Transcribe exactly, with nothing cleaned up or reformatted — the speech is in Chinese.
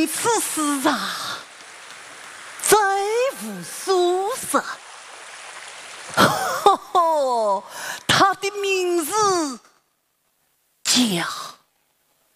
因此世上再无苏轼。呵呵，他的名字叫。